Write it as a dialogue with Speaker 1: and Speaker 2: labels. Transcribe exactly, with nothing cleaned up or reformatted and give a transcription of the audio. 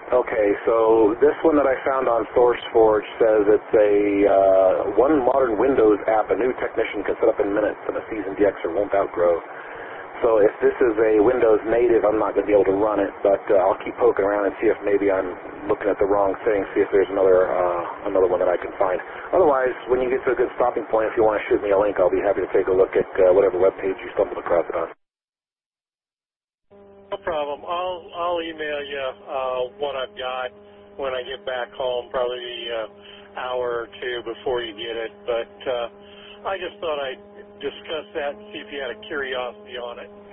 Speaker 1: Okay, so this one that I found on SourceForge says it's a uh, one modern Windows app a new technician can set up in minutes and a seasoned D Xer won't outgrow. So if this is a Windows native, I'm not going to be able to run it, but uh, I'll keep poking around and see if maybe I'm looking at the wrong thing, see if there's another uh, another one that I can find. Otherwise, when you get to a good stopping point, if you want to shoot me a link, I'll be happy to take a look at uh, whatever web page you stumbled across it on.
Speaker 2: No problem. I'll I'll email you uh, what I've got when I get back home, probably an uh, hour or two before you get it. But uh, I just thought I'd discuss that and see if you had a curiosity on it.